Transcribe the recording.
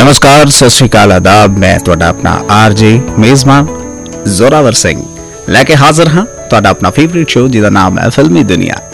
नमस्कार, सत श्री अकाल, आदाब। मैं तुहाडा अपना आरजे मेजबान जोरावर सिंह लैके हाजिर हाँ तुहाडा अपना फेवरेट शो जिहदा नाम है फिल्मी दुनिया।